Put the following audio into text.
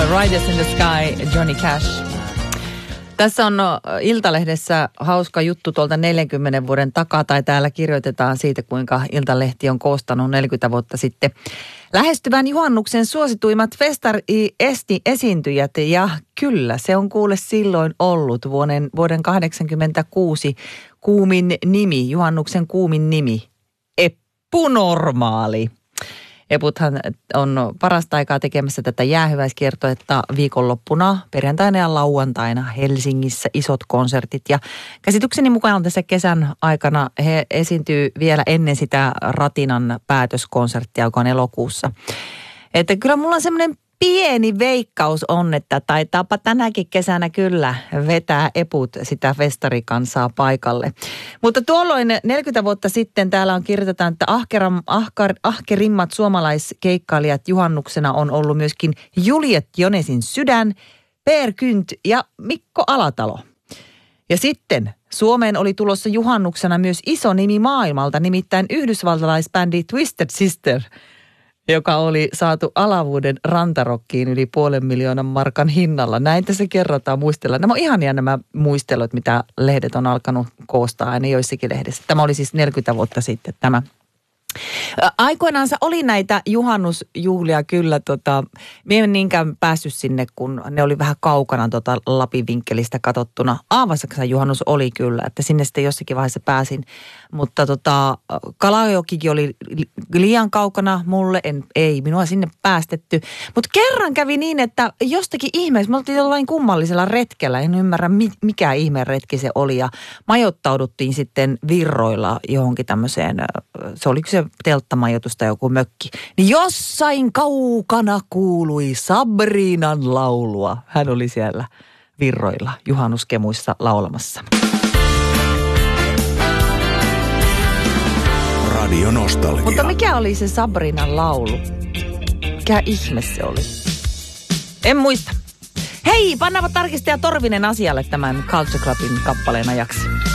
Riders in the Sky, Johnny Cash. Tässä on Iltalehdessä hauska juttu tuolta 40 vuoden takaa, tai täällä kirjoitetaan siitä, kuinka Iltalehti on koostanut 40 vuotta sitten lähestyvän juhannuksen suosituimmat festari-esiintyjät. Ja kyllä, se on kuule silloin ollut vuoden 1986 kuumin nimi, juhannuksen kuumin nimi, Eppu Normaali. Eputhan on parasta aikaa tekemässä tätä jäähyväiskiertoetta viikonloppuna, perjantaina ja lauantaina Helsingissä isot konsertit. Ja käsitykseni mukaan tässä kesän aikana he esiintyy vielä ennen sitä Ratinan päätöskonserttia, joka on elokuussa. Että kyllä mulla on semmoinen pieni veikkaus on, että taitaapa tänäkin kesänä kyllä vetää Eput sitä festarikansaa paikalle. Mutta tuolloin 40 vuotta sitten täällä kirjoitetaan, että ahkerimmat suomalaiskeikkailijat juhannuksena on ollut myöskin Juliet Jonesin Sydän, Per Gynt ja Mikko Alatalo. Ja sitten Suomeen oli tulossa juhannuksena myös iso nimi maailmalta, nimittäin yhdysvaltalaisbändi Twisted Sister, joka oli saatu Alavuuden rantarokkiin yli 500 000 markan hinnalla. Näin tässä kerrotaan, muistellaan. Nämä on ihania nämä muistelut, mitä lehdet on alkanut koostaa aina joissakin lehdessä. Tämä oli siis 40 vuotta sitten tämä. Aikoinaansa oli näitä juhannusjuhlia kyllä, minä en niinkään päässyt sinne, kun ne oli vähän kaukana Lapin vinkkelistä katsottuna. Aavasaksan juhannus oli kyllä, että sinne sitten jossakin vaiheessa pääsin, mutta Kalajokikin oli liian kaukana mulle, ei minua sinne päästetty. Mutta kerran kävi niin, että jostakin ihmeessä, me oltiin jollain kummallisella retkellä, en ymmärrä mikä ihmeen retki se oli, ja majoittauduttiin sitten Virroilla johonkin tämmöiseen, se oli se telttamajoitus tai joku mökki, niin jossain kaukana kuului Sabrinan laulua. Hän oli siellä Virroilla juhannuskemuissa laulamassa. Radio Nostalgia. Mutta mikä oli se Sabrinan laulu? Mikä ihme se oli? En muista. Hei, pannaanpa tarkistaja Torvinen asialle tämän Culture Clubin kappaleen ajaksi.